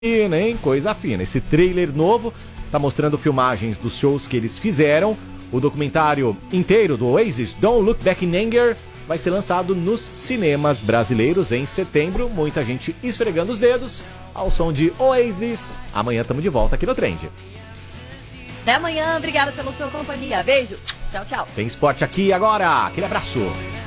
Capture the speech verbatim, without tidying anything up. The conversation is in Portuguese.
fina, hein? Coisa fina. Esse trailer novo tá mostrando filmagens dos shows que eles fizeram. O documentário inteiro do Oasis, Don't Look Back in Anger, vai ser lançado nos cinemas brasileiros em setembro. Muita gente esfregando os dedos ao som de Oasis. Amanhã estamos de volta aqui no Trend. Até amanhã, obrigada pela sua companhia. Beijo, tchau, tchau. Tem esporte aqui agora. Aquele abraço.